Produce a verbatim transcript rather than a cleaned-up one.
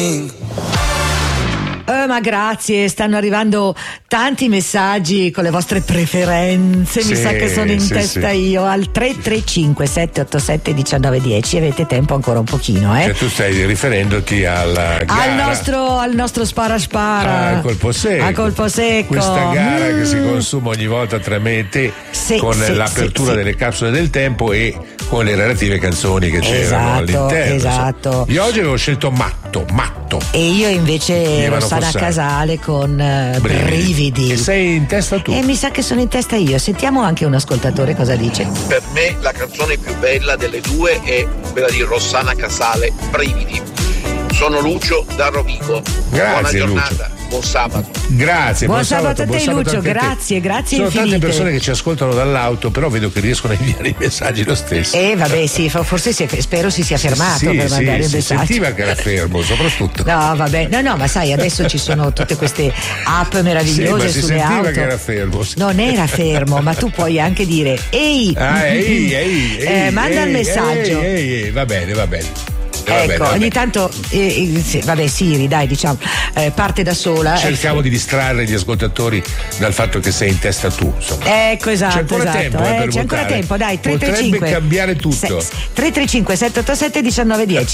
Eh, ma grazie, stanno arrivando tanti messaggi con le vostre preferenze, mi Sì, sa che sono in sì, testa sì. io al tre tre cinque sette otto sette uno nove uno zero. Avete tempo ancora un pochino, eh? Cioè tu stai riferendoti alla gara. Al nostro, al nostro spara spara. Ah, a colpo secco. A colpo secco. Questa gara Mm. che si consuma ogni volta tra me e te, Sì, con sì, l'apertura sì, sì. delle capsule del tempo e con le relative canzoni che c'erano Esatto, all'interno. esatto. Io oggi avevo scelto Matto, Matto. E io invece Ivano Rossana Fossati. Casale con eh, brividi. E sei in testa tu. E mi sa che sono in testa io. Sentiamo anche un ascoltatore cosa dice. Per me la canzone più bella delle due è quella di Rossana Casale, Brividi. Sono Lucio da Rovigo. Grazie, Buona giornata, Lucio. buon sabato. Grazie, Buon buon sabato a buon te, sabato Lucio, anche a te. grazie, grazie Sono infinite. tante persone che ci ascoltano dall'auto, però vedo che riescono a inviare i messaggi lo stesso. Eh vabbè sì, fa- forse si è- spero si sia fermato sì, per sì, mandare il si messaggio. sentiva che era fermo, soprattutto. No, vabbè, no, no, ma sai, adesso ci sono tutte queste app meravigliose Sì, ma si sulle sentiva auto. che era fermo. sì. Non era fermo, ma tu puoi anche dire ehi, Ah, ehi, ehi, eh, ehi, manda ehi, il messaggio. Ehi, ehi, ehi, va bene, va bene. Va bene, Ecco, va ogni bene. tanto, eh, eh, sì, vabbè, Siri, dai, diciamo, eh, parte da sola. Cerchiamo di distrarre gli ascoltatori dal fatto che sei in testa tu, insomma. Ecco, esatto, C'è ancora esatto. tempo, eh, eh, per c'è ancora votare. tempo, dai, tre tre Potrebbe cinque cambiare tutto. tre tre cinque sette otto sette uno nove uno zero.